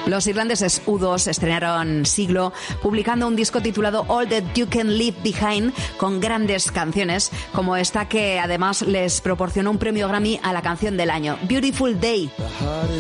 Los irlandeses U2 estrenaron siglo publicando un disco titulado All That You Can Leave Behind, con grandes canciones como esta, que además les proporcionó un premio Grammy a la canción del año, Beautiful Day.